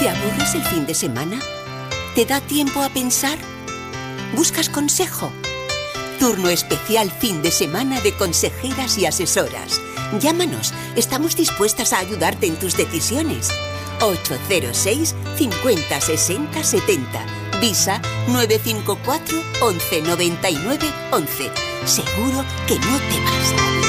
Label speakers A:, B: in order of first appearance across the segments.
A: ¿Te aburres el fin de semana? ¿Te da tiempo a pensar? ¿Buscas consejo? Turno especial fin de semana de consejeras y asesoras. Llámanos, estamos dispuestas a ayudarte en tus decisiones. 806 50 60 70. Visa 954 11 99 11. Seguro que no te vas a aburrir.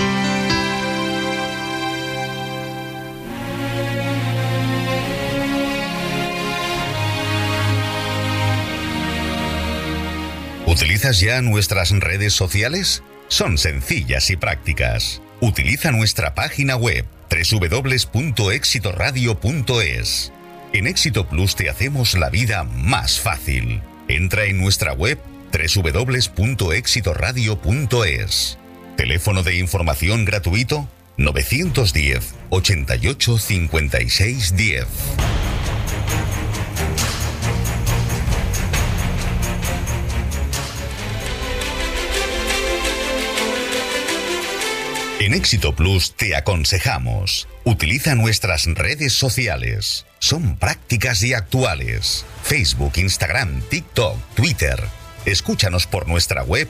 B: ¿Utilizas ya nuestras redes sociales? Son sencillas y prácticas. Utiliza nuestra página web www.exitoradio.es. En Éxito Plus te hacemos la vida más fácil. Entra en nuestra web www.exitoradio.es. Teléfono de información gratuito 910 88 56 10. En Éxito Plus te aconsejamos. Utiliza nuestras redes sociales. Son prácticas y actuales. Facebook, Instagram, TikTok, Twitter. Escúchanos por nuestra web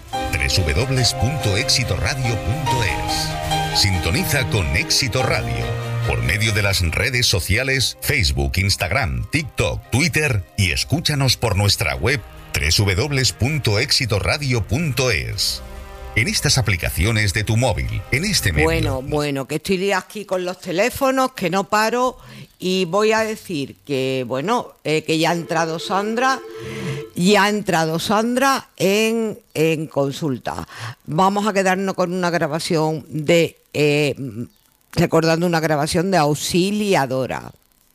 B: www.exitoradio.es. Sintoniza con Éxito Radio por medio de las redes sociales Facebook, Instagram, TikTok, Twitter y escúchanos por nuestra web www.exitoradio.es. En estas aplicaciones de tu móvil, en este medio.
C: Bueno, que estoy aquí con los teléfonos, que no paro, y voy a decir que, que ya ha entrado Sandra en consulta. Vamos a quedarnos con una grabación recordando una grabación de Auxiliadora.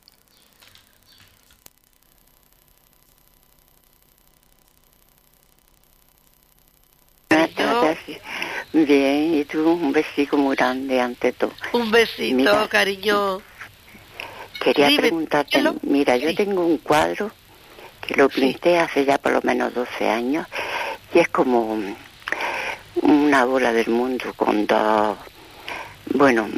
D: Bien, y tú un besito muy grande ante todo.
E: Un besito, mira, cariño.
D: Quería preguntarte, mira, yo tengo un cuadro que lo pinté hace ya por lo menos 12 años y es como una bola del mundo con dos... Bueno,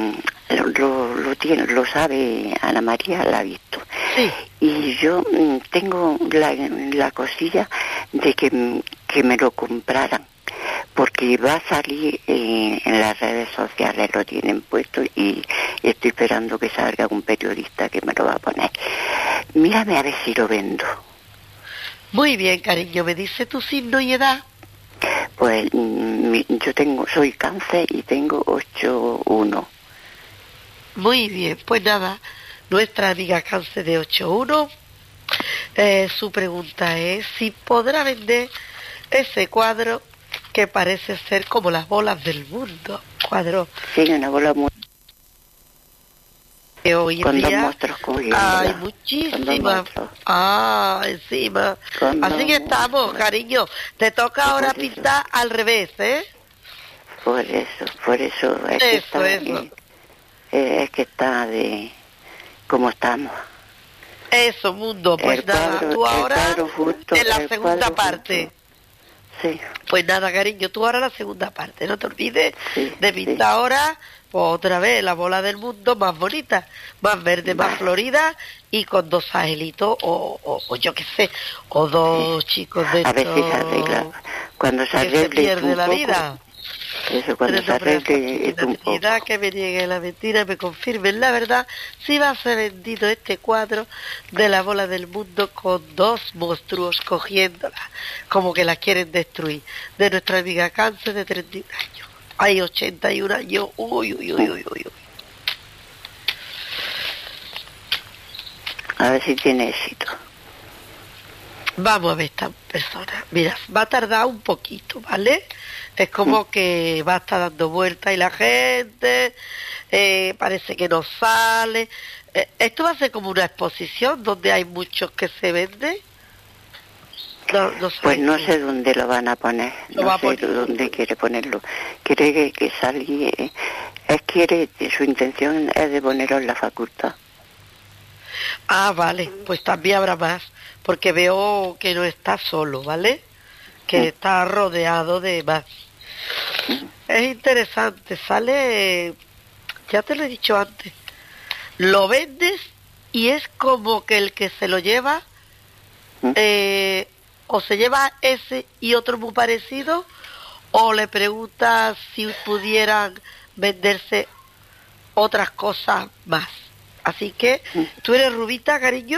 D: lo sabe Ana María, la ha visto. Sí. Y yo tengo la cosilla de que me lo compraran, porque va a salir en las redes sociales, lo tienen puesto y estoy esperando que salga un periodista que me lo va a poner. Mírame a ver si lo vendo.
E: Muy bien, cariño, ¿me dice tu signo y edad?
D: Pues soy cáncer y tengo 8-1.
E: Muy bien, pues nada, nuestra amiga cáncer de 8-1, su pregunta es si podrá vender ese cuadro que parece ser como las bolas del mundo. Cuadro.
D: Sí, una bola muy...
E: Hoy en
D: con
E: día,
D: dos monstruos cogiendo.
E: hay muchísimas. Encima. Así que estamos, cariño. Te toca ahora pintar al revés, ¿eh?
D: Por eso. Es que está de... ¿Cómo estamos?
E: Eso, mundo. Pues nada, tú ahora en la segunda parte.
D: Sí.
E: Pues nada, cariño, tú ahora la segunda parte. No te olvides de pintar ahora, pues otra vez, la bola del mundo más bonita, más verde, más florida, y con dos angelitos, o yo qué sé, o dos chicos de estos...
D: A ver si se arregla. Cuando se arregle,
E: que se pierde la vida.
D: Eso, cuando se arregle un poco.
E: Que me niegue la mentira, me confirmen la verdad, si va a ser vendido este cuadro de la bola del mundo con dos monstruos cogiéndola, como que la quieren destruir, de nuestra amiga Cáncer de 31 años. Hay 81 años, uy.
D: A ver si tiene éxito.
E: Vamos a ver esta persona. Mira, va a tardar un poquito, ¿vale? Es como que va a estar dando vueltas y la gente parece que no sale. Esto va a ser como una exposición donde hay muchos que se venden. No sé.
D: Pues no sé dónde lo van a poner. No sé dónde quiere ponerlo. Quiere que salga. Su intención es de ponerlo en la facultad.
E: Ah, vale, pues también habrá más, porque veo que no está solo, ¿vale? Que está rodeado de más. Es interesante, sale, ya te lo he dicho antes, lo vendes y es como que el que se lo lleva, o se lleva ese y otro muy parecido, o le pregunta si pudieran venderse otras cosas más. Así que, ¿tú eres rubita, cariño?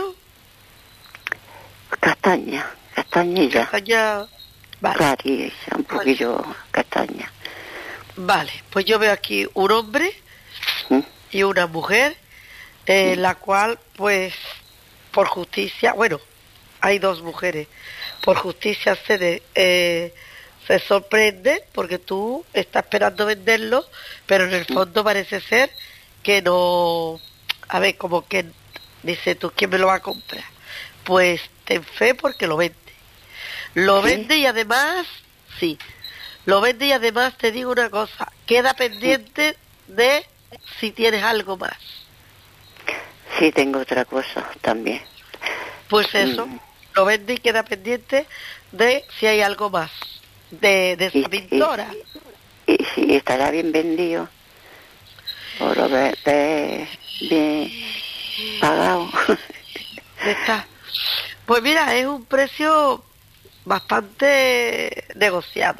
D: Castañilla.
E: Castaña, vale.
D: Clarilla, un poquillo castaña.
E: Vale, pues yo veo aquí un hombre y una mujer, la cual, pues, por justicia, bueno, hay dos mujeres, por justicia se sorprende porque tú estás esperando venderlo, pero en el fondo parece ser que no, a ver, como que dice tú, ¿quién me lo va a comprar? Pues ten fe porque lo vende. Lo vende y además, sí, lo vende y además te digo una cosa, queda pendiente de si tienes algo más.
D: Sí, tengo otra cosa también.
E: Pues eso, lo vende y queda pendiente de si hay algo más de esa pintora.
D: Y si estará bien vendido, o lo ve bien pagado.
E: Está. Pues mira, es un precio bastante negociado.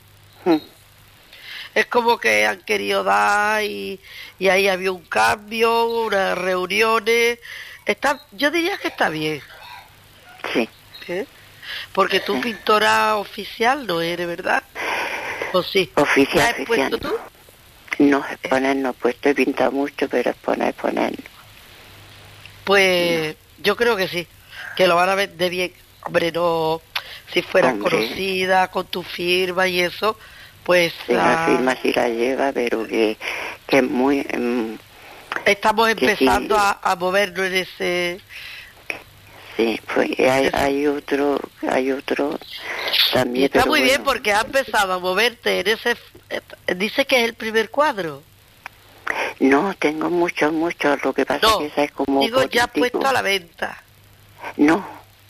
E: Es como que han querido dar y ahí había un cambio, unas reuniones. Yo diría que está bien.
D: Sí.
E: ¿Eh? Porque tú pintora oficial no eres, ¿verdad? ¿O sí?
D: Oficial,
E: ¿La has puesto tú?
D: No, exponer no he puesto, he pintado mucho, pero exponer no.
E: Pues yo creo que sí, que lo van a vender bien. Hombre, no, si fueras conocida con tu firma y eso, pues...
D: Sí, la firma sí la lleva, pero que es muy...
E: estamos empezando
D: sí.
E: a movernos en ese...
D: Sí, pues hay otro también.
E: Y está
D: pero
E: muy
D: bueno,
E: bien porque ha empezado a moverte en ese... Dice que es el primer cuadro.
D: No, tengo muchos, lo que pasa es que esa es como
E: digo
D: político.
E: Ya puesto a la venta.
D: No,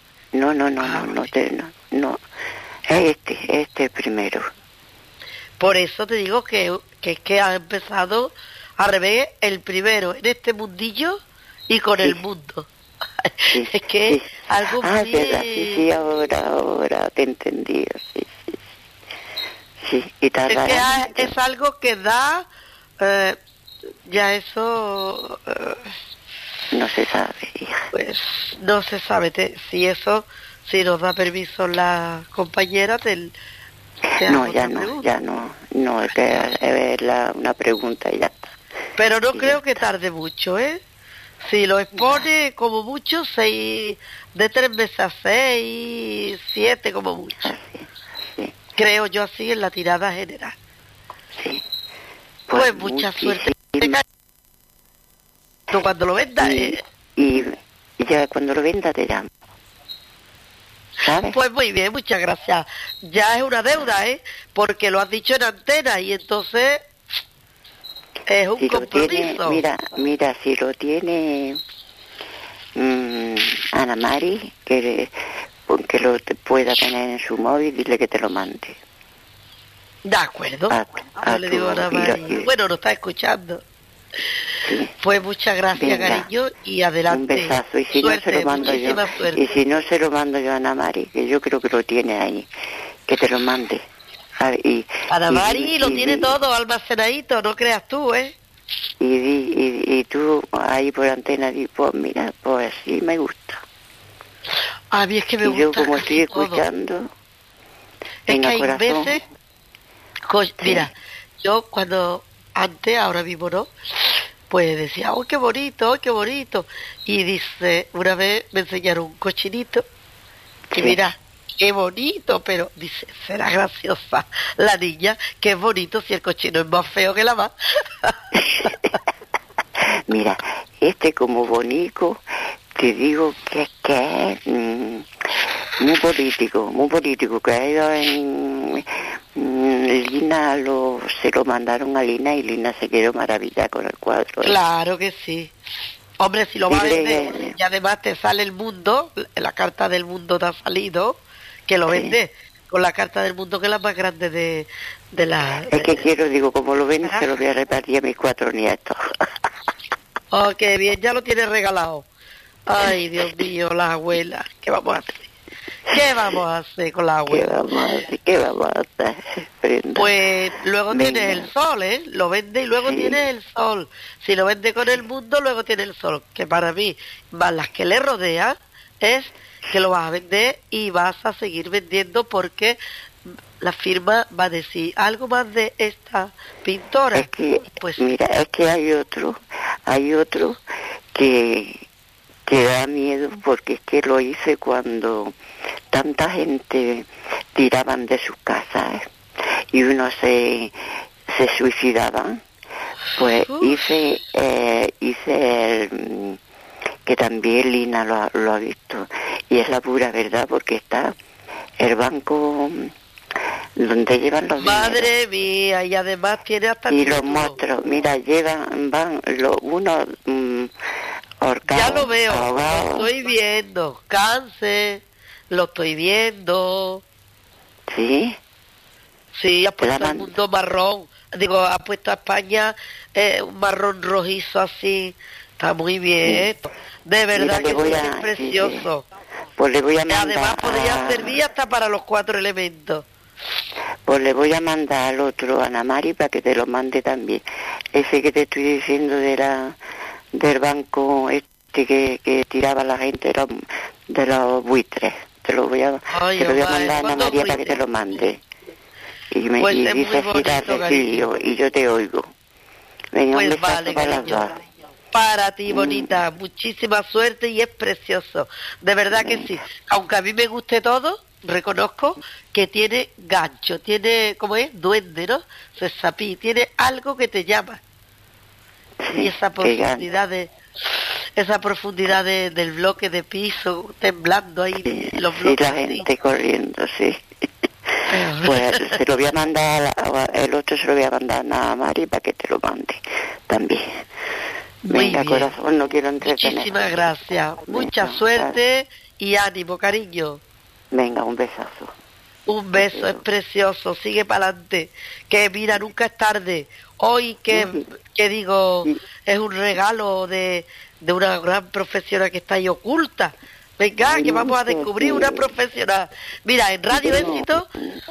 D: es este primero.
E: Por eso te digo que ha empezado al revés, el primero en este mundillo y con el mundo.
D: Sí,
E: es que
D: sí.
E: algo muy...
D: verdad, sí, ahora te he entendido, sí, y
E: es que es algo que da, ya eso...
D: no se sabe, hija.
E: Pues no se sabe, si nos da permiso la compañera
D: no, ya no, es que una pregunta y ya está.
E: Pero no creo que tarde mucho, ¿eh? Si lo expone como mucho, de 3 meses a 6, 7 como mucho.
D: Sí.
E: Creo yo así en la tirada general.
D: Sí.
E: Pues mucha suerte. Tú cuando lo vendas...
D: Y ya cuando lo venda te llamo. ¿Sabes?
E: Pues muy bien, muchas gracias. Ya es una deuda, ¿eh? Porque lo has dicho en antena y entonces... Es un compromiso.
D: Mira, si lo tiene Ana Mari, que lo pueda tener en su móvil, dile que te lo mande.
E: De acuerdo. Yo le digo a Ana Mari. Bueno, lo está escuchando.
D: Sí.
E: Pues muchas gracias,
D: Venga,
E: cariño, y adelante.
D: Un besazo. Y si
E: suerte,
D: no se lo mando yo,
E: suerte.
D: y si no se lo mando yo a Ana Mari, que yo creo que lo tiene ahí, que te lo mande.
E: Ana Mari lo tiene todo almacenadito, no creas tú, ¿eh?
D: Y tú ahí por antena, pues mira, pues sí me gusta.
E: A mí es que me gusta.
D: Y yo como estoy
E: todo.
D: escuchando,
E: es que hay
D: corazón,
E: veces, mira, yo cuando antes, ahora mismo no, pues decía, ¡oh, qué bonito, qué bonito! Y dice, una vez me enseñaron un cochinito, y mira, qué bonito, pero dice, será graciosa la niña, que es bonito si el cochino es más feo que la más.
D: Mira, como bonito, te digo que es muy político, que ha ido en Lina, se lo mandaron a Lina y Lina se quedó maravillada con el cuadro.
E: Claro que sí. Hombre, si lo va a vender, y además te sale el mundo, la carta del mundo te ha salido, que lo vende con la carta del mundo, que es la más grande de la...
D: Es que como lo vende, se lo voy a repartir a mis 4 nietos.
E: Oh, qué bien, ya lo tienes regalado. Ay, Dios mío, las abuelas, ¿qué vamos a hacer? ¿Qué vamos a hacer con la abuela?
D: ¿Qué vamos a hacer, Brenda?
E: Pues luego tienes el sol, ¿eh? Lo vende y luego tienes el sol. Si lo vende con el mundo, luego tiene el sol. Que para mí, más las que le rodean, es que lo vas a vender y vas a seguir vendiendo porque la firma va a decir algo más de esta pintora.
D: Es que,
E: pues
D: mira, es que hay otro que da miedo porque es que lo hice cuando tanta gente tiraban de sus casas y uno se suicidaban. Pues hice el que también Lina lo ha visto y es la pura verdad porque está el banco donde llevan los
E: madre mía, y además tiene hasta
D: y los monstruos, mira, van unos ahorcados,
E: ya lo veo,
D: ahogados.
E: lo estoy viendo, cáncer, lo estoy viendo.
D: ¿Sí?
E: Sí, ha puesto al mundo marrón, digo, ha puesto a España un marrón rojizo así, está muy bien, de verdad. Mira, que es precioso.
D: Sí. Pues le voy a mandar.
E: Además podría servir hasta para los 4 elementos.
D: Pues le voy a mandar al otro, Ana Mari, para que te lo mande también. Ese que te estoy diciendo del banco que tiraba la gente de los buitres. Te lo voy a mandar a Ana María para que te lo mande. Y me
E: pues
D: dice y yo te oigo. Venga,
E: pues
D: un
E: vale,
D: para las dos.
E: Para ti, bonita, muchísima suerte y es precioso. De verdad que sí. Aunque a mí me guste todo, reconozco que tiene gancho, tiene, ¿cómo es? Duende, ¿no? Sesapí, tiene algo que te llama. Sí, y esa profundidad del bloque de piso, temblando ahí, los bloques.
D: Sí, la gente corriendo, sí. Pues se lo voy a mandar, el otro se lo voy a mandar a Mari para que te lo mande también. Venga, corazón, no quiero entretener.
E: Muchísimas gracias. Mucha suerte y ánimo, cariño.
D: Venga, un besazo.
E: Un beso, es precioso. Sigue para adelante. Que mira, nunca es tarde. Hoy que digo, es un regalo de una gran profesional que está ahí oculta. Venga, que vamos a descubrir una profesional. Mira, en Radio Éxito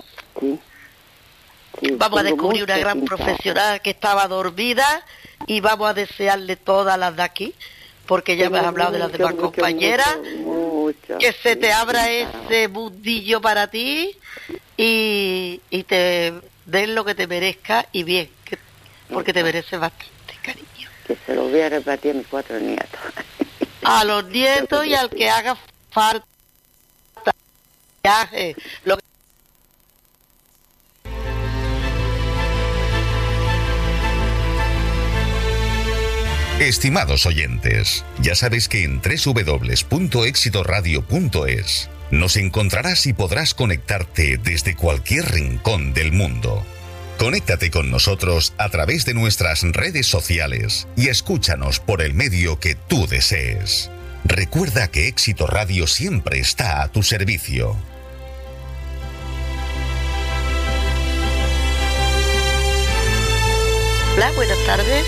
E: vamos a descubrir una gran profesional que estaba dormida y vamos a desearle todas las de aquí, porque ya me has hablado de las demás compañeras, que se te abra ese mundillo para ti y te den lo que te merezca y bien, porque te mereces bastante, cariño.
D: Que se lo voy a repartir a mis 4 nietos.
E: A los nietos y al que haga falta viaje, lo que...
B: Estimados oyentes, ya sabes que en www.exitoradio.es nos encontrarás y podrás conectarte desde cualquier rincón del mundo. Conéctate con nosotros a través de nuestras redes sociales y escúchanos por el medio que tú desees. Recuerda que Éxito Radio siempre está a tu servicio.
E: Hola, buenas tardes.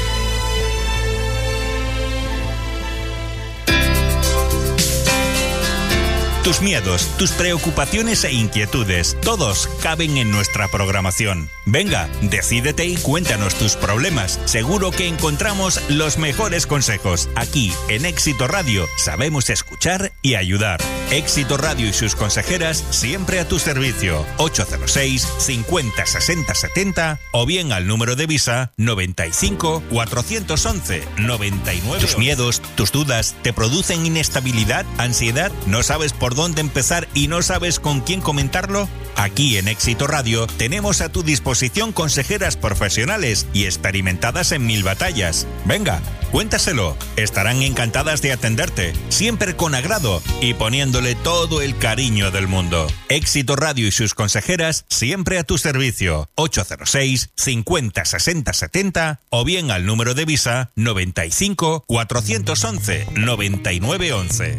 F: Tus miedos, tus preocupaciones e inquietudes, todos caben en nuestra programación. Venga, decídete y cuéntanos tus problemas. Seguro que encontramos los mejores consejos. Aquí, en Éxito Radio, sabemos escuchar y ayudar. Éxito Radio y sus consejeras siempre a tu servicio. 806 50 60 70 o bien al número de Visa 95 411 99. Tus miedos, tus dudas, ¿te producen inestabilidad, ansiedad? ¿No sabes por dónde empezar y no sabes con quién comentarlo? Aquí en Éxito Radio tenemos a tu disposición consejeras profesionales y experimentadas en 1000 batallas. Venga, cuéntaselo. Estarán encantadas de atenderte, siempre con agrado y poniéndole todo el cariño del mundo. Éxito Radio y sus consejeras siempre a tu servicio. 806 50 60 70 o bien al número de Visa 95 411 99 11.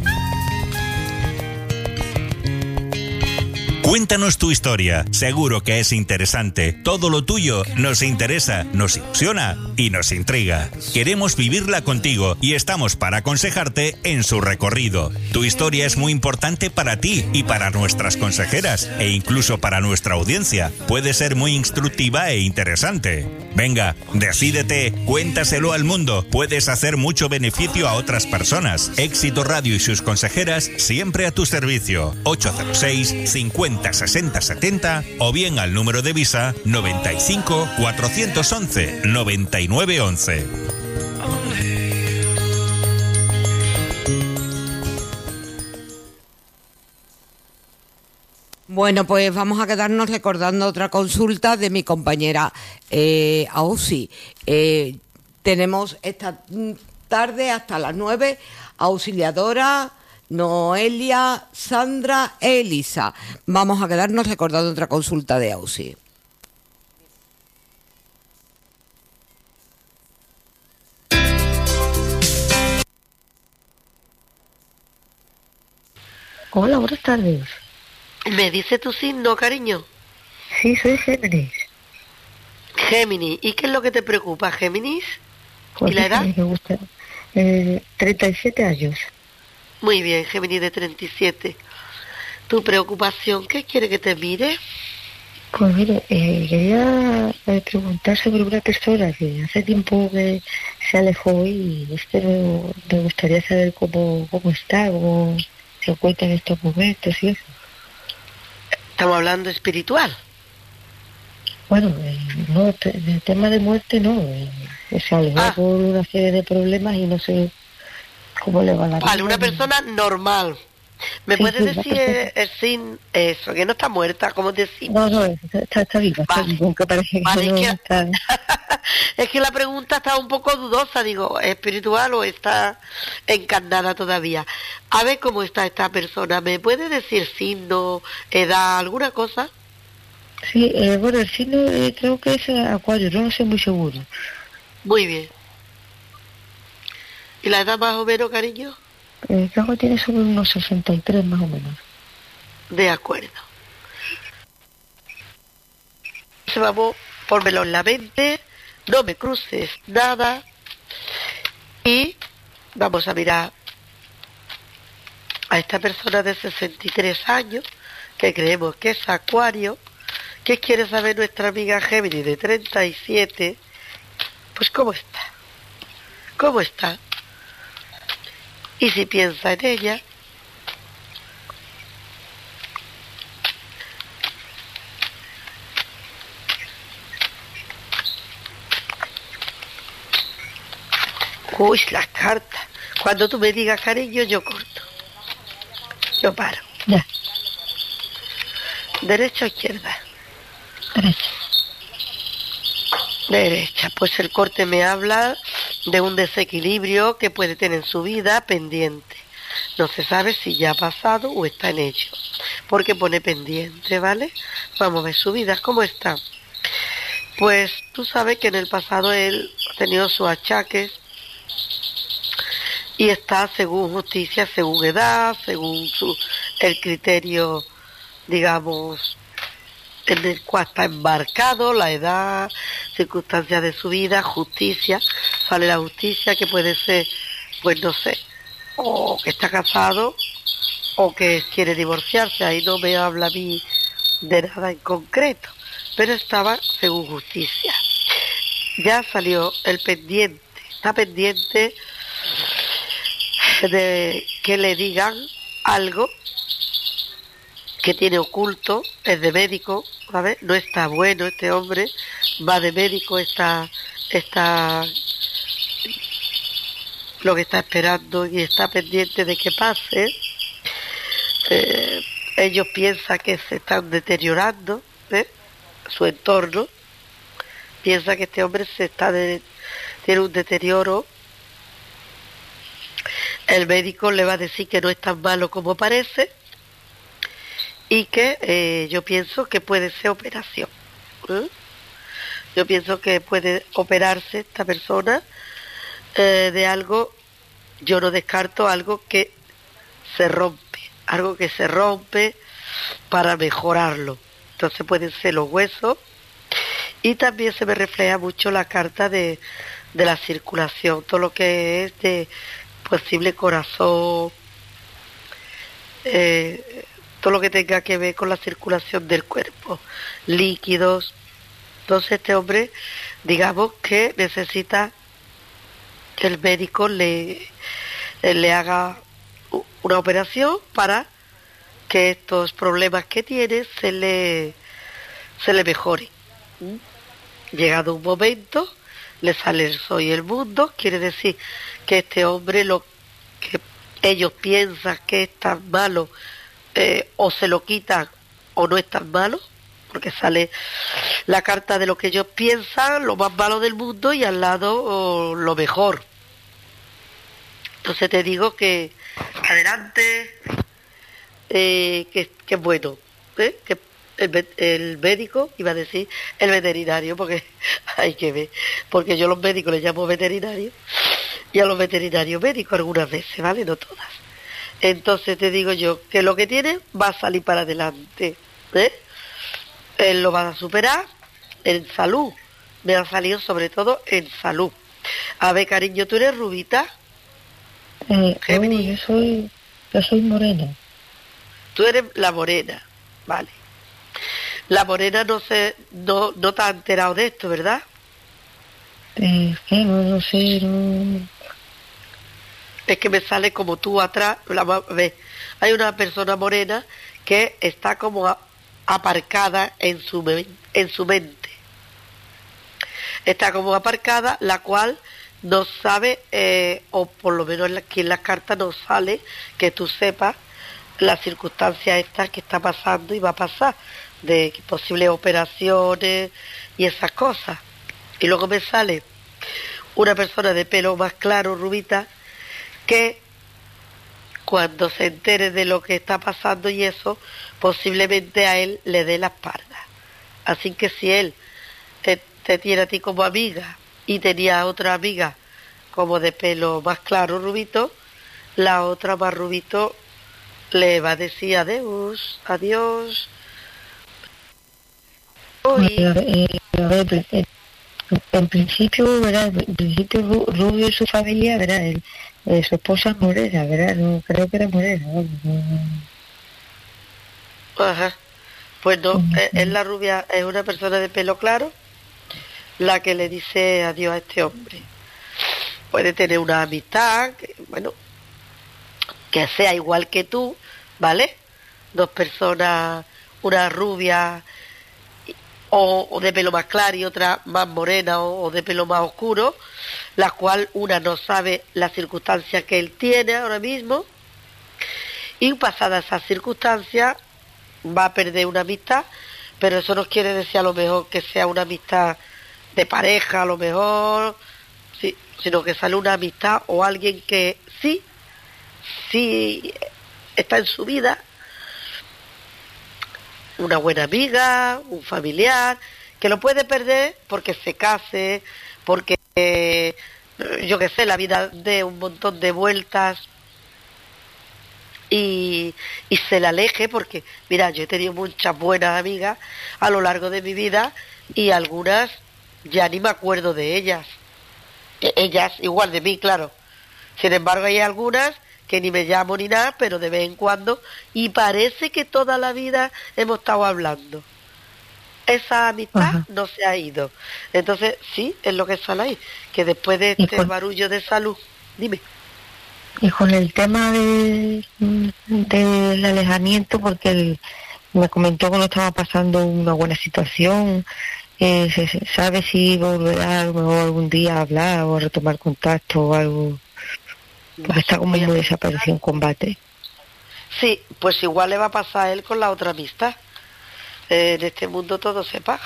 F: Cuéntanos tu historia, seguro que es interesante. Todo lo tuyo nos interesa, nos ilusiona y nos intriga. Queremos vivirla contigo y estamos para aconsejarte en su recorrido. Tu historia es muy importante para ti y para nuestras consejeras e incluso para nuestra audiencia. Puede ser muy instructiva e interesante. Venga, decídete, cuéntaselo al mundo. Puedes hacer mucho beneficio a otras personas. Éxito Radio y sus consejeras siempre a tu servicio. 806 50 60 70 o bien al número de Visa 95 411 9911.
C: Bueno, pues vamos a quedarnos recordando otra consulta de mi compañera Ausi. Tenemos esta tarde hasta las 9 Auxiliadora, Noelia, Sandra e Elisa. Vamos a quedarnos recordando otra consulta de Ausi.
G: Hola, buenas tardes.
E: ¿Me dice tu signo, cariño?
G: Sí, soy Géminis.
E: Géminis. ¿Y qué es lo que te preocupa, Géminis?
G: Pues
E: ¿Y la edad?
G: Me gusta. 37 años.
E: Muy bien, Géminis de 37. ¿Tu preocupación qué quiere que te mire?
G: Pues mire, quería preguntar sobre una persona que hace tiempo que se alejó y me gustaría saber cómo está, cómo se encuentra en estos momentos y eso.
E: Estamos hablando espiritual.
G: Bueno, no, el tema de muerte no. Se alejó por una serie de problemas y no sé cómo le va a la vida.
E: Vale, una persona normal. ¿Me puedes decir el signo? Eso, que no está muerta, ¿cómo decir?
G: No, está viva,
E: vale.
G: Aunque parece que no está.
E: Es que la pregunta está un poco dudosa, digo, ¿es espiritual o está encarnada todavía? A ver cómo está esta persona. ¿Me puede decir signo, edad, alguna cosa?
G: Sí, bueno, el signo creo que es Acuario, no lo sé muy seguro.
E: Muy bien. ¿Y la edad más o menos, cariño?
G: Creo que tiene sobre unos 63 más o menos.
E: De acuerdo. Vamos, pónmelo en la mente, no me cruces nada y vamos a mirar a esta persona de 63 años que creemos que es Acuario. ¿Qué quiere saber nuestra amiga Géminis de 37? Pues ¿cómo está? ¿Cómo está? Y si piensa en ella, uy, las cartas. Cuando tú me digas, cariño, yo corto. Yo paro.
G: Ya.
E: ¿Derecha o izquierda?
G: Derecha.
E: Derecha. Pues el corte me habla de un desequilibrio que puede tener en su vida pendiente. No se sabe si ya ha pasado o está en ello, porque pone pendiente, ¿vale? Vamos a ver su vida, ¿cómo está? Pues tú sabes que en el pasado él ha tenido sus achaques y está según justicia, según edad, según el criterio, digamos, en el cual está embarcado, la edad, circunstancias de su vida, justicia. Sale la justicia, que puede ser, pues no sé, o que está casado o que quiere divorciarse. Ahí no me habla a mí de nada en concreto, pero estaba según justicia. Ya salió el pendiente, está pendiente de que le digan algo que tiene oculto, es de médico, ¿sabes? No está bueno este hombre, va de médico, está lo que está esperando y está pendiente de que pase. Ellos piensan que se están deteriorando, su entorno piensa que este hombre tiene un deterioro. El médico le va a decir que no es tan malo como parece y que yo pienso que puede ser operación. Yo pienso que puede operarse esta persona de algo. Yo no descarto algo que se rompe para mejorarlo. Entonces pueden ser los huesos, y también se me refleja mucho la carta de de la circulación, todo lo que es de posible corazón, todo lo que tenga que ver con la circulación del cuerpo, líquidos. Entonces este hombre, digamos que necesita que el médico le haga una operación para que estos problemas que tiene se le mejoren. Llegado un momento, le sale el sol y el mundo, quiere decir que este hombre, lo que ellos piensan que es tan malo, o se lo quitan o no es tan malo, porque sale la carta de lo que ellos piensan, lo más malo del mundo, y al lado lo mejor. Entonces te digo que adelante, que es bueno, que el médico, iba a decir el veterinario, porque hay que ver, porque yo a los médicos les llamo veterinarios y a los veterinarios médicos algunas veces, ¿vale? No todas. Entonces te digo yo que lo que tiene va a salir para adelante, él lo va a superar en salud. Me ha salido sobre todo en salud. A ver, cariño, ¿tú eres rubita?
G: Géminis. Yo soy morena.
E: Tú eres la morena, vale. La morena no te ha enterado de esto, ¿verdad?
G: No sé, no.
E: Es que me sale como tú atrás. Hay una persona morena que está como aparcada en su mente. Está como aparcada, la cual no sabe, o por lo menos aquí en las cartas no sale que tú sepas las circunstancias estas que está pasando y va a pasar, de posibles operaciones y esas cosas. Y luego me sale una persona de pelo más claro, rubita, que cuando se entere de lo que está pasando y eso, posiblemente a él le dé la espalda. Así que si él te tiene a ti como amiga y tenía a otra amiga como de pelo más claro, rubito, la otra más rubito le va a decir adiós.
G: En principio, ¿verdad? En principio Rubio y su familia, ¿verdad? Su esposa es morena, ¿verdad? No, creo que era morena.
E: Ajá. Pues no, es la rubia, es una persona de pelo claro la que le dice adiós a este hombre. Puede tener una amistad, que sea igual que tú, ¿vale? Dos personas, una rubia o de pelo más claro y otra más morena o de pelo más oscuro, la cual una no sabe las circunstancias que él tiene ahora mismo, y pasada esa circunstancia va a perder una amistad, pero eso no quiere decir a lo mejor que sea una amistad de pareja, a lo mejor, sí, sino que sale una amistad o alguien que sí está en su vida, una buena amiga, un familiar, que lo puede perder porque se case, porque, yo qué sé, la vida de un montón de vueltas y se le aleje, porque, mira, yo he tenido muchas buenas amigas a lo largo de mi vida y algunas ya ni me acuerdo de ellas. Ellas igual de mí, claro. Sin embargo, hay algunas que ni me llamo ni nada, pero de vez en cuando, y parece que toda la vida hemos estado hablando. Esa amistad no se ha ido. Entonces, sí, es lo que sale ahí, que después de este barullo de salud, dime.
G: Y con el tema del alejamiento, porque él me comentó que no estaba pasando una buena situación, se sabe si volverá a lo mejor algún día a hablar o a retomar contacto o algo. Pues está como muy desaparecido en combate.
E: Sí, pues igual le va a pasar a él con la otra amistad. En este mundo todo se paga.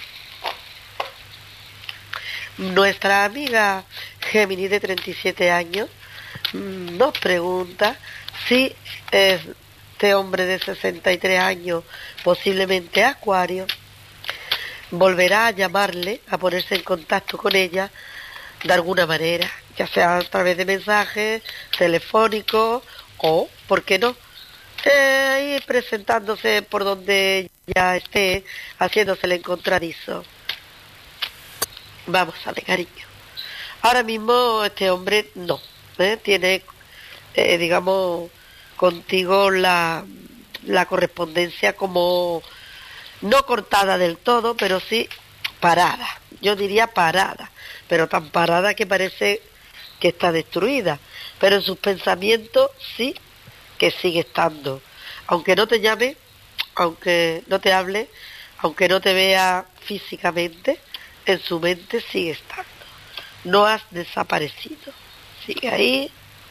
E: Nuestra amiga Géminis de 37 años nos pregunta si este hombre de 63 años, posiblemente Acuario, volverá a llamarle, a ponerse en contacto con ella de alguna manera, ya sea a través de mensajes telefónicos o, ¿por qué no?, ir presentándose por donde ya esté, haciéndose el encontradizo. Vamos a ver, cariño. Ahora mismo este hombre no, tiene, digamos, contigo la correspondencia como no cortada del todo, pero sí parada. Yo diría parada, pero tan parada que parece que está destruida. Pero en sus pensamientos sí que sigue estando. Aunque no te llame, aunque no te hable, aunque no te vea físicamente, en su mente sigue estando. No has desaparecido. Sigue ahí.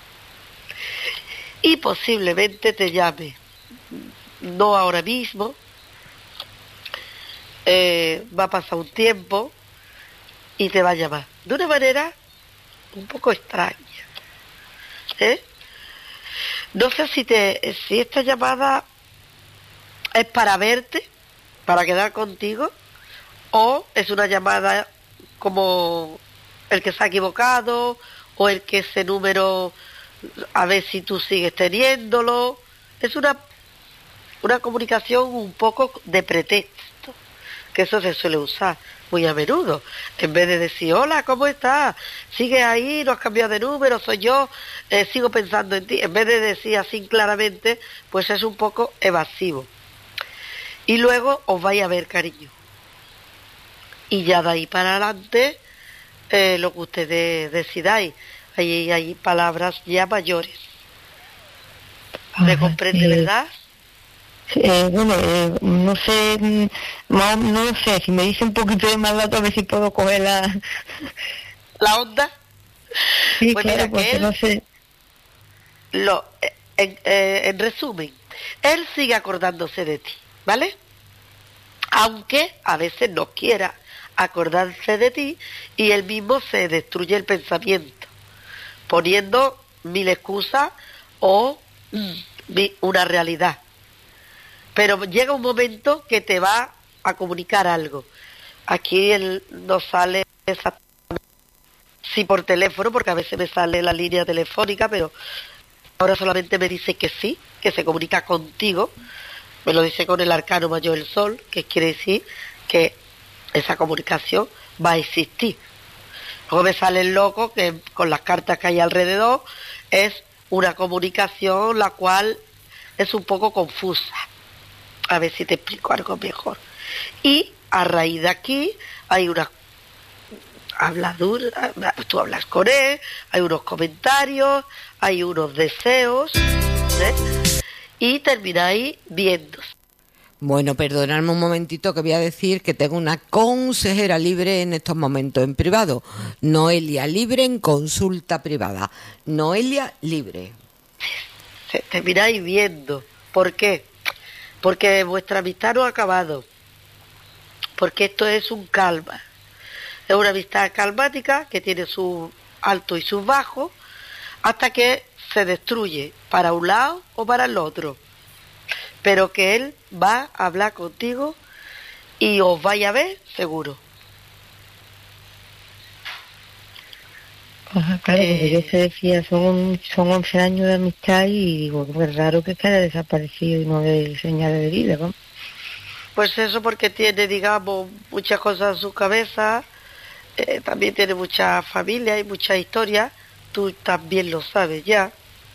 E: Y posiblemente te llame. No ahora mismo. Va a pasar un tiempo y te va a llamar. De una manera un poco extraña. No sé si esta llamada es para verte, para quedar contigo, o es una llamada como el que se ha equivocado, o el que ese número, a ver si tú sigues teniéndolo. Es una comunicación un poco de pretexto, que eso se suele usar muy a menudo. En vez de decir, hola, ¿cómo estás? ¿Sigues ahí? ¿No has cambiado de número? ¿Soy yo? Sigo pensando en ti. En vez de decir así claramente, pues es un poco evasivo. Y luego os vais a ver, cariño. Y ya de ahí para adelante, lo que ustedes decidáis. Hay palabras ya mayores. ¿Me comprende, verdad?
G: Bueno, no sé, no lo sé, si me dice un poquito de más datos a ver si puedo coger
E: la onda.
G: Sí,
E: pues
G: claro,
E: mira,
G: porque
E: que él,
G: no sé.
E: En resumen, él sigue acordándose de ti, ¿vale? Aunque a veces no quiera acordarse de ti y él mismo se destruye el pensamiento, poniendo mil excusas o una realidad. Pero llega un momento que te va a comunicar algo. Aquí él no sale exactamente, sí por teléfono, porque a veces me sale la línea telefónica, pero ahora solamente me dice que sí, que se comunica contigo. Me lo dice con el arcano mayor del sol, que quiere decir que esa comunicación va a existir. Luego me sale el loco, que con las cartas que hay alrededor es una comunicación la cual es un poco confusa. A ver si te explico algo mejor. Y a raíz de aquí hay una habladura, tú hablas con él, hay unos comentarios, hay unos deseos, y termináis viéndose.
C: Bueno, perdonadme un momentito que voy a decir que tengo una consejera libre en estos momentos en privado. Noelia libre en consulta privada. Noelia libre.
E: Se termináis viendo. ¿Por qué? Porque vuestra amistad no ha acabado. Porque esto es un calma. Es una amistad calmática que tiene sus altos y sus bajos hasta que se destruye para un lado o para el otro. Pero que él va a hablar contigo y os vais a ver seguro.
G: Ajá, claro, porque yo te decía, son 11 años de amistad y digo, es raro que haya desaparecido y no dé señales de vida, ¿no?
E: Pues eso porque tiene, digamos, muchas cosas en su cabeza, también tiene mucha familia y mucha historia, tú también lo sabes ya.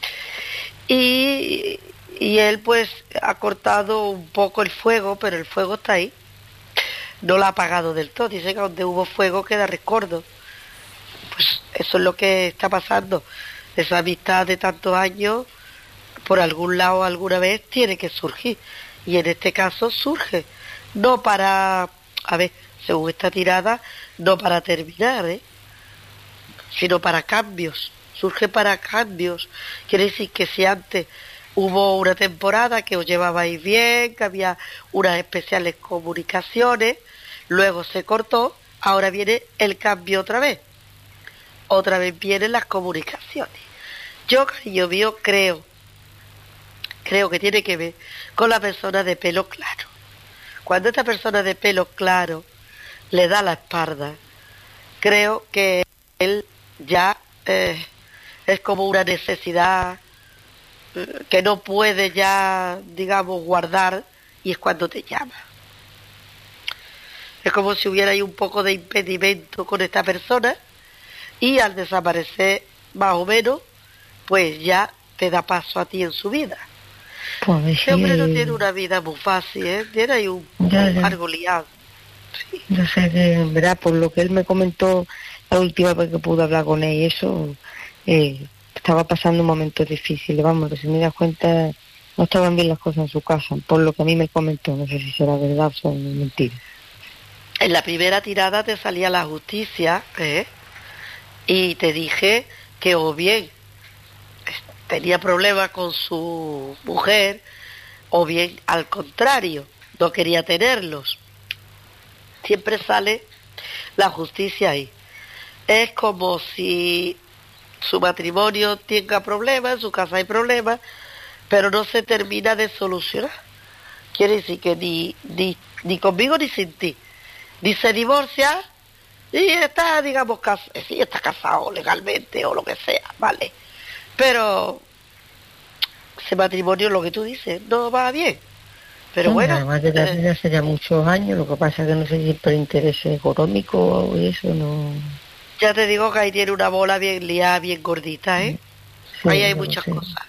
E: Y él pues ha cortado un poco el fuego, pero el fuego está ahí. No lo ha apagado del todo, dice que donde hubo fuego queda recuerdo. Pues eso es lo que está pasando. Esa amistad de tantos años, por algún lado alguna vez tiene que surgir. Y en este caso surge. No para, a ver, según esta tirada, no para terminar, sino para cambios. Surge para cambios. Quiere decir que si antes hubo una temporada que os llevabais bien, que había unas especiales comunicaciones, luego se cortó, ahora viene el cambio otra vez. Otra vez vienen las comunicaciones. Yo, cariño mío, creo que tiene que ver con la persona de pelo claro. Cuando esta persona de pelo claro le da la espalda, creo que él ya es como una necesidad que no puede ya, digamos, guardar, y es cuando te llama. Es como si hubiera ahí un poco de impedimento con esta persona y al desaparecer más o menos, pues ya te da paso a ti en su vida.
G: Pues
E: Ese hombre no tiene una vida muy fácil, ¿eh? Tiene ahí algo liado. Sí.
G: Yo sé que, en verdad, por lo que él me comentó la última vez que pude hablar con él y eso, estaba pasando momentos difíciles, vamos, que si me das cuenta no estaban bien las cosas en su casa, por lo que a mí me comentó, no sé si será verdad o será mentira.
E: En la primera tirada te salía la justicia, y te dije que o bien tenía problemas con su mujer, o bien al contrario, no quería tenerlos. Siempre sale la justicia ahí. Es como si su matrimonio tenga problemas, en su casa hay problemas, pero no se termina de solucionar. Quiere decir que ni conmigo ni sin ti. Ni se divorcia y está, digamos, sí, está casado legalmente o lo que sea, ¿vale? Pero ese matrimonio, lo que tú dices, no va bien. Pero
G: sí,
E: bueno,
G: además de desde hace ya muchos años, lo que pasa es que no sé si por interés económico y eso no...
E: ya te digo que ahí tiene una bola bien liada, bien gordita, ¿eh?
G: Sí,
E: ahí hay
G: no
E: muchas
G: sé.
E: cosas.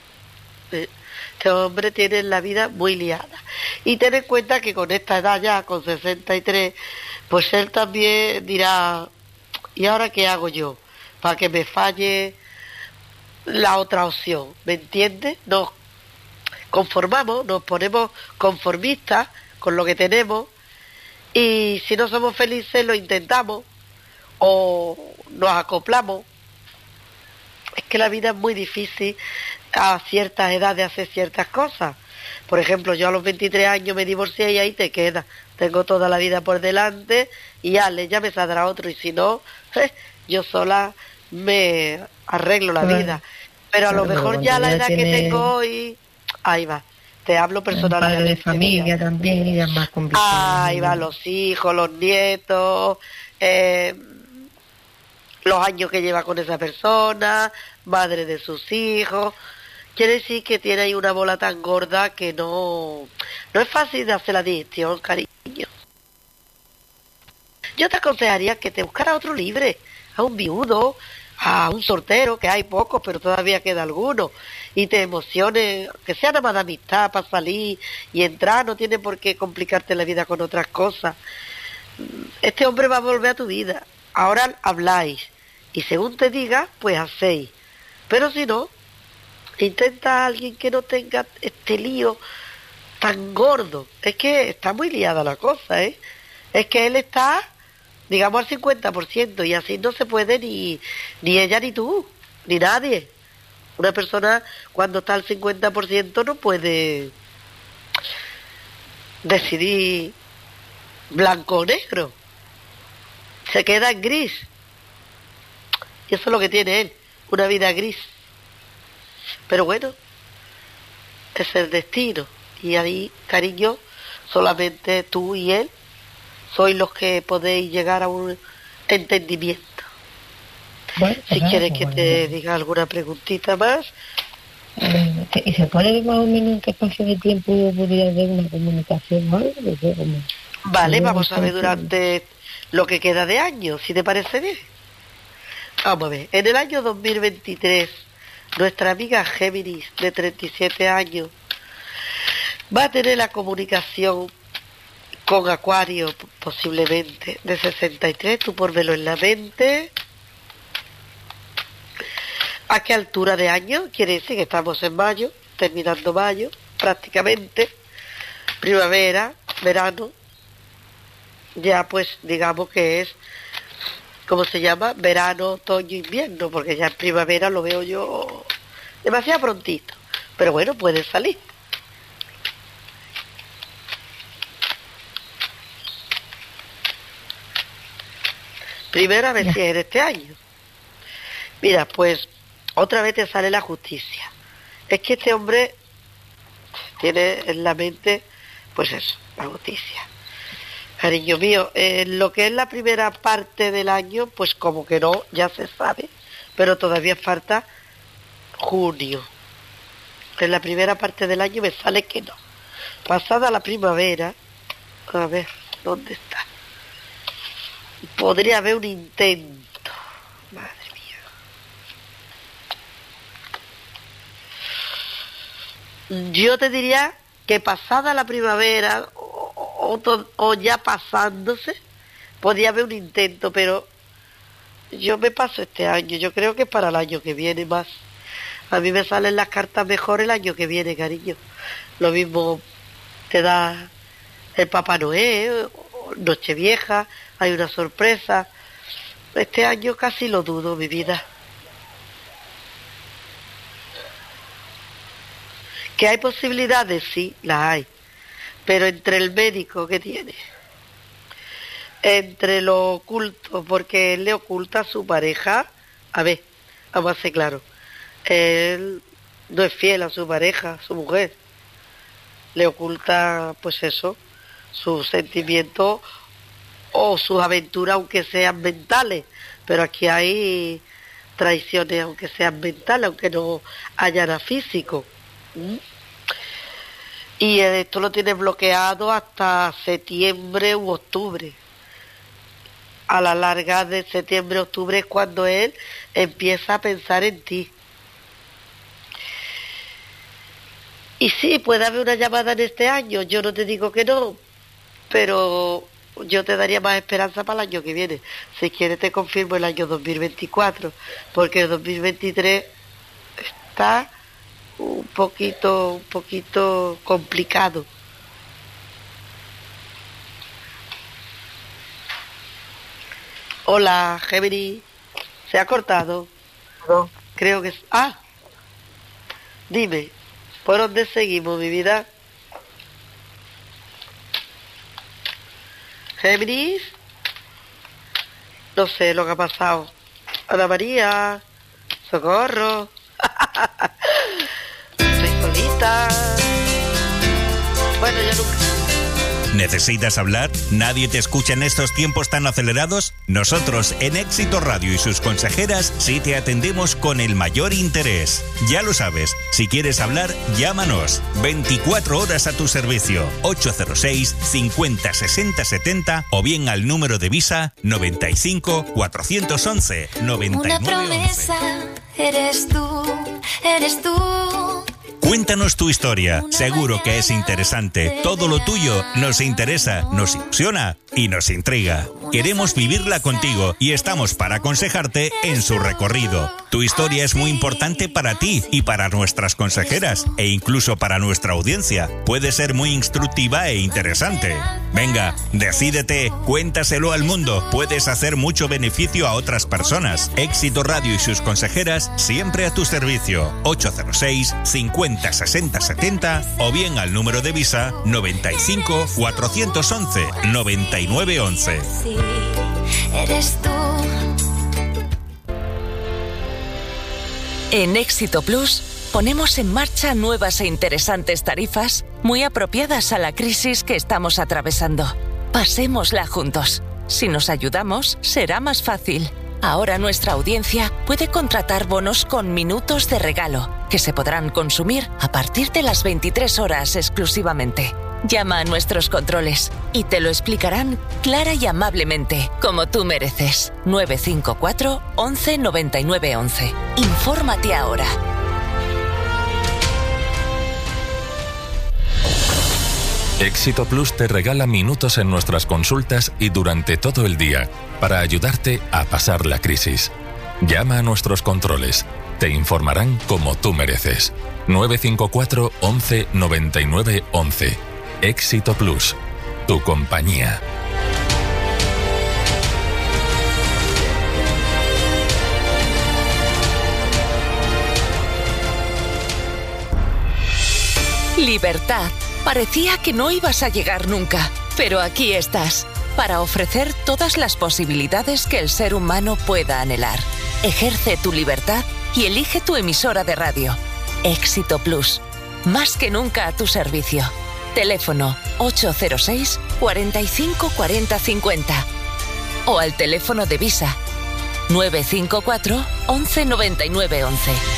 E: Este hombre tiene la vida muy liada. Y ten en cuenta que con esta edad ya, con 63, pues él también dirá, ¿y ahora qué hago yo? Para que me falle la otra opción, ¿me entiendes? Nos conformamos, nos ponemos conformistas con lo que tenemos y si no somos felices lo intentamos o nos acoplamos. Es que la vida es muy difícil a ciertas edades hacer ciertas cosas. Por ejemplo, yo a los 23 años me divorcié y ahí te queda. Tengo toda la vida por delante y ya me saldrá otro. Y si no, yo sola me arreglo la vida. Pero a lo mejor ya la edad que tengo hoy, ahí va. Te hablo personalmente.
G: Padre de familia también y es más complicado.
E: Ahí va, los hijos, los nietos, los años que lleva con esa persona, madre de sus hijos. Quiere decir que tiene ahí una bola tan gorda que no es fácil de hacer la digestión, cariño. Yo te aconsejaría que te buscara otro libre, a un viudo, a un soltero, que hay pocos, pero todavía queda alguno, y te emociones, que sea nada más de amistad para salir y entrar, no tiene por qué complicarte la vida con otras cosas. Este hombre va a volver a tu vida. Ahora habláis, y según te diga, pues hacéis. Pero si no, intenta a alguien que no tenga este lío tan gordo. Es que está muy liada la cosa, ¿eh? Es que él está, digamos, al 50%, y así no se puede ni ella ni tú, ni nadie. Una persona cuando está al 50% no puede decidir blanco o negro. Se queda en gris. Y eso es lo que tiene él, una vida gris. Pero bueno, es el destino. Y ahí, cariño, solamente tú y él sois los que podéis llegar a un entendimiento.
G: Bueno,
E: Si quieres que te diga alguna preguntita más.
G: ¿Y se puede ver más o menos en qué espacio de tiempo podría haber una comunicación o algo?
E: Vale, vamos a ver durante lo que queda de año, si te parece bien. Vamos a ver, en el año 2023, nuestra amiga Géminis, de 37 años, va a tener la comunicación con Acuario, posiblemente, de 63, tú por verlo en la mente. ¿A qué altura de año? Quiere decir que estamos en mayo, terminando mayo, prácticamente, primavera, verano, ya pues digamos que es, ¿cómo se llama? Verano, otoño, invierno, porque ya en primavera lo veo yo demasiado prontito, pero bueno, puede salir. Primera vez si es en este año. Mira, pues otra vez te sale la justicia. Es que este hombre tiene en la mente, pues eso, la justicia. Cariño mío, lo que es la primera parte del año, pues como que no, ya se sabe, pero todavía falta junio. En la primera parte del año me sale que no. Pasada la primavera, a ver, ¿dónde está? Podría haber un intento Madre mía. Yo te diría que pasada la primavera o ya pasándose, podría haber un intento, pero yo me paso este año. Yo creo que es para el año que viene más. A mí me salen las cartas mejor el año que viene, cariño. Lo mismo te da el Papá Noel, Nochevieja, hay una sorpresa. Este año casi lo dudo, mi vida. ¿Que hay posibilidades? Sí, las hay. Pero entre el médico que tiene, entre lo oculto, porque él le oculta a su pareja, a ver, vamos a ser claros, él no es fiel a su pareja, a su mujer, le oculta, pues eso, sus sentimientos o sus aventuras, aunque sean mentales, pero aquí hay traiciones, aunque sean mentales, aunque no haya nada físico. Y esto lo tiene bloqueado hasta septiembre u octubre. A la larga de septiembre, octubre es cuando él empieza a pensar en ti. Y sí, puede haber una llamada en este año, yo no te digo que no, pero yo te daría más esperanza para el año que viene. Si quieres te confirmo el año 2024, porque el 2023 está un poquito complicado. Hola, Gemini. ¿Se ha cortado? No. Creo que... Ah, dime, ¿por dónde seguimos, mi vida? Géminis. No sé lo que ha pasado. Ana María, socorro. Estoy solita. Bueno, yo nunca...
F: ¿Necesitas hablar? ¿Nadie te escucha en estos tiempos tan acelerados? Nosotros, en Éxito Radio y sus consejeras, sí te atendemos con el mayor interés. Ya lo sabes, si quieres hablar, llámanos. 24 horas a tu servicio. 806 50 60 70 o bien al número de Visa 95 411 99
H: Una promesa, eres tú.
F: Cuéntanos tu historia, seguro que es interesante. Todo lo tuyo nos interesa, nos ilusiona y nos intriga. Queremos vivirla contigo y estamos para aconsejarte en su recorrido. Tu historia es muy importante para ti y para nuestras consejeras e incluso para nuestra audiencia. Puede ser muy instructiva e interesante. Venga, decídete, cuéntaselo al mundo. Puedes hacer mucho beneficio a otras personas. Éxito Radio y sus consejeras siempre a tu servicio. 806 50 60 70 o bien al número de Visa 95 411 99 11.
H: Sí, eres tú.
I: En Éxito Plus ponemos en marcha nuevas e interesantes tarifas muy apropiadas a la crisis que estamos atravesando. Pasémosla juntos. Si nos ayudamos, será más fácil. Ahora nuestra audiencia puede contratar bonos con minutos de regalo, que se podrán consumir a partir de las 23 horas exclusivamente. Llama a nuestros controles y te lo explicarán clara y amablemente, como tú mereces. 954 11 99 11. Infórmate ahora.
J: Éxito Plus te regala minutos en nuestras consultas y durante todo el día para ayudarte a pasar la crisis. Llama a nuestros controles. Te informarán como tú mereces. 954 11 99 11. Éxito Plus. Tu compañía.
I: Libertad. Parecía que no ibas a llegar nunca, pero aquí estás, para ofrecer todas las posibilidades que el ser humano pueda anhelar. Ejerce tu libertad y elige tu emisora de radio. Éxito Plus. Más que nunca a tu servicio. Teléfono 806 45 40 50. O al teléfono de Visa 954 11 99 11.